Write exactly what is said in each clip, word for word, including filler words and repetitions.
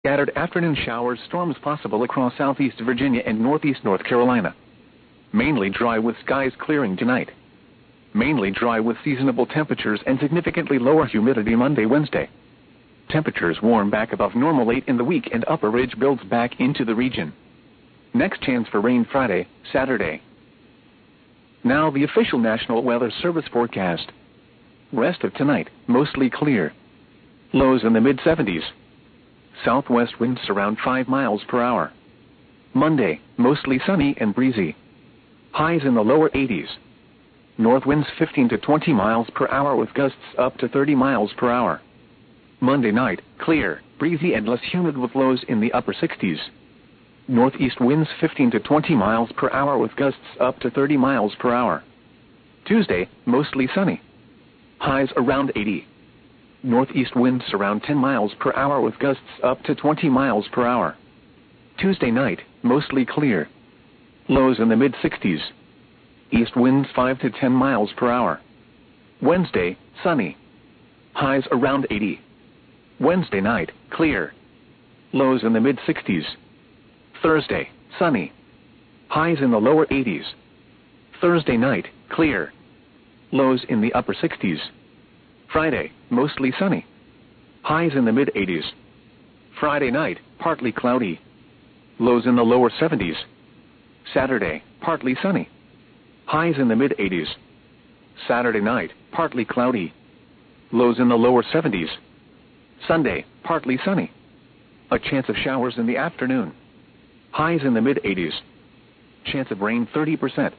Scattered afternoon showers, storms possible across southeast Virginia and northeast North Carolina. Mainly dry with skies clearing tonight. Mainly dry with seasonable temperatures and significantly lower humidity Monday, Wednesday. Temperatures warm back above normal late in the week and upper ridge builds back into the region. Next chance for rain Friday, Saturday. Now the official National Weather Service forecast. Rest of tonight, mostly clear. Lows in the mid seventies. Southwest winds around five miles per hour. Monday, mostly sunny and breezy. Highs in the lower eighties. North winds fifteen to twenty miles per hour with gusts up to thirty miles per hour. Monday night, clear, breezy and less humid with lows in the upper sixties. Northeast winds fifteen to twenty miles per hour with gusts up to thirty miles per hour. Tuesday, mostly sunny. Highs around eighty. Northeast winds around ten miles per hour with gusts up to twenty miles per hour. Tuesday night, mostly clear. Lows in the mid sixties. East winds five to ten miles per hour. Wednesday, sunny. Highs around eighty. Wednesday night, clear. Lows in the mid sixties. Thursday, sunny. Highs in the lower eighties. Thursday night, clear. Lows in the upper sixties. Friday, mostly sunny. Highs in the mid eighties. Friday night, partly cloudy. Lows in the lower seventies. Saturday, partly sunny. Highs in the mid eighties. Saturday night, partly cloudy. Lows in the lower seventies. Sunday, partly sunny. A chance of showers in the afternoon. Highs in the mid eighties. Chance of rain thirty percent.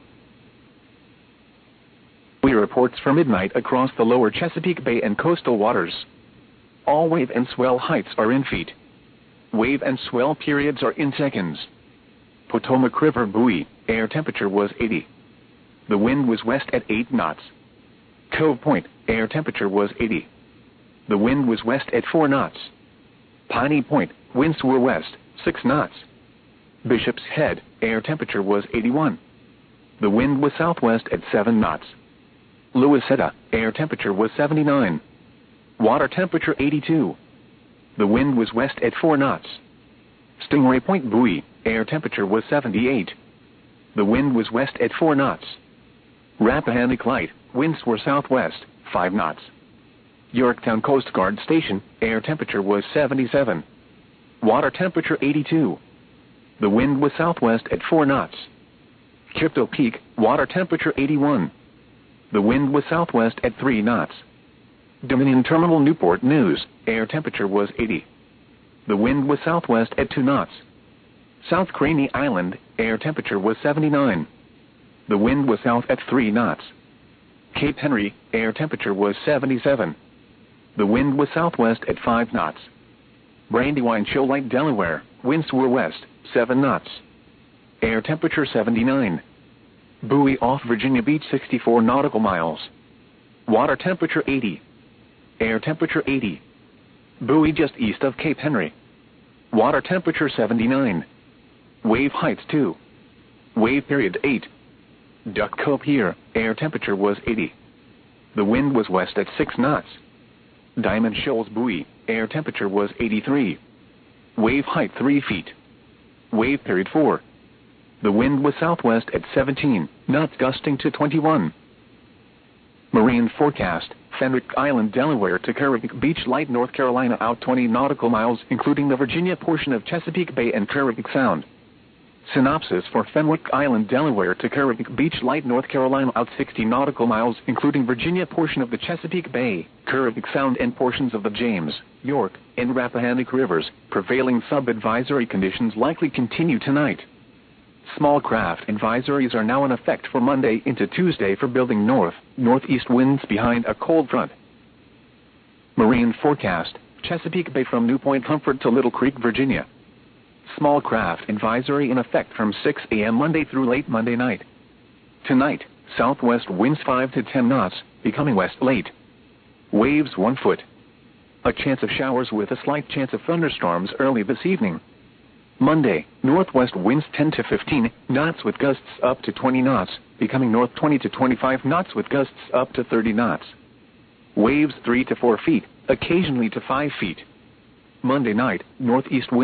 Buoy reports for midnight across the lower Chesapeake Bay and coastal waters. All wave and swell heights are in feet. Wave and swell periods are in seconds. Potomac River buoy, air temperature was eighty. The wind was west at eight knots. Cove Point, air temperature was eighty. The wind was west at four knots. Piney Point, winds were west, six knots. Bishop's Head, air temperature was eighty-one. The wind was southwest at seven knots. Louisetta, air temperature was seventy-nine. Water temperature eighty-two. The wind was west at four knots. Stingray Point buoy, air temperature was seventy-eight. The wind was west at four knots. Rappahannock Light, winds were southwest, five knots. Yorktown Coast Guard Station, air temperature was seventy-seven. Water temperature eighty-two. The wind was southwest at four knots. Chippewa Peak, water temperature eighty-one. The wind was southwest at three knots. Dominion Terminal Newport News, air temperature was eighty. The wind was southwest at two knots. South Craney Island, air temperature was seventy-nine. The wind was south at three knots. Cape Henry, air temperature was seventy-seven. The wind was southwest at five knots. Brandywine Shoal Lake, Delaware, winds were west, seven knots. Air temperature seventy-nine. Buoy off Virginia Beach, sixty-four nautical miles. Water temperature eighty. Air temperature eighty. Buoy just east of Cape Henry. Water temperature seventy-nine. Wave heights two. Wave period eight. Duck Cove Pier, air temperature was eighty. The wind was west at six knots. Diamond Shoals buoy, air temperature was eighty-three. Wave height three feet. Wave period four. The wind was southwest at seventeen, knots gusting to twenty-one. Marine forecast, Fenwick Island, Delaware to Kerrville Beach, Light, North Carolina out twenty nautical miles, including the Virginia portion of Chesapeake Bay and Kerrville Sound. Synopsis for Fenwick Island, Delaware to Kerrville Beach, Light, North Carolina out sixty nautical miles, including Virginia portion of the Chesapeake Bay, Kerrville Sound and portions of the James, York, and Rappahannock rivers. Prevailing sub-advisory conditions likely continue tonight. Small craft advisories are now in effect for Monday into Tuesday for building north, northeast winds behind a cold front. Marine forecast, Chesapeake Bay from New Point Comfort to Little Creek, Virginia. Small craft advisory in effect from six a m Monday through late Monday night. Tonight, southwest winds five to ten knots, becoming west late. Waves one foot. A chance of showers with a slight chance of thunderstorms early this evening. Monday, northwest winds ten to fifteen knots with gusts up to twenty knots, becoming north twenty to twenty-five knots with gusts up to thirty knots. Waves three to four feet, occasionally to five feet. Monday night, northeast wind.